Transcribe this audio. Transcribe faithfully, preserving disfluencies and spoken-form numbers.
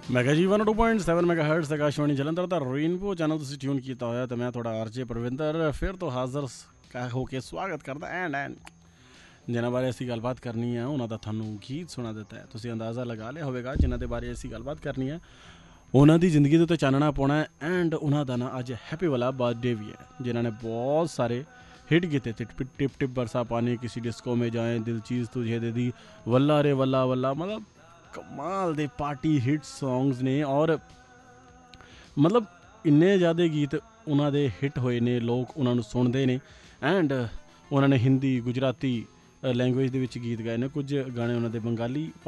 ਮੈਂ ਕਿਹਾ ਜੀ one two point seven mega hurts Akashvani Jalandhar ਦਾ ਰੇਨਬੋ ਚੈਨਲ ਤੁਸੀਂ ਟਿਊਨ ਕੀਤਾ ਹੋਇਆ ਤੇ ਮੈਂ ਤੁਹਾਡਾ ਆਰਜੇ ਪ੍ਰਵਿੰਦਰ ਫਿਰ ਤੋਂ ਹਾਜ਼ਰ ਸ- ਹੋ ਕੇ ਸਵਾਗਤ ਕਰਦਾ ਐਂਡ ਐਂਡ ਜਿਨ੍ਹਾਂ ਬਾਰੇ ਅਸੀਂ ਗੱਲਬਾਤ ਕਰਨੀ ਹੈ ਉਹਨਾਂ ਦਾ ਤੁਹਾਨੂੰ ਗੀਤ ਸੁਣਾ ਦਿੱਤਾ ਹੈ। ਤੁਸੀਂ ਅੰਦਾਜ਼ਾ ਲਗਾ ਲਿਆ ਹੋਵੇਗਾ ਜਿਨ੍ਹਾਂ ਦੇ ਬਾਰੇ ਅਸੀਂ ਗੱਲਬਾਤ ਕਰਨੀ ਹੈ ਉਹਨਾਂ ਦੀ ਜ਼ਿੰਦਗੀ ਦੇ ਉੱਤੇ ਚਾਨਣਾ ਪਾਉਣਾ ਹੈ ਐਂਡ ਉਹਨਾਂ ਦਾ ਨਾ ਅੱਜ ਹੈਪੀ ਵਾਲਾ ਬਰਥਡੇ ਵੀ ਹੈ ਜਿਨ੍ਹਾਂ ਨੇ ਬਹੁਤ ਸਾਰੇ हिट गीते थे। टिप टिप टिप बरसा पानी, किसी डिस्को में जाएं, दिल चीज़ तुझे दे दी, वल्ला रे वल्ला वल्ला, मतलब कमाल दे पार्टी हिट सॉन्ग्स ने और मतलब इन्ने ज़्यादा गीत उन्होंने दे हिट होए ने, लोग उन्होंने सुनते ने एंड उन्होंने हिंदी गुजराती लैंग्वेज दे विच गीत गाए ने, कुछ गाने उन्होंने बंगाली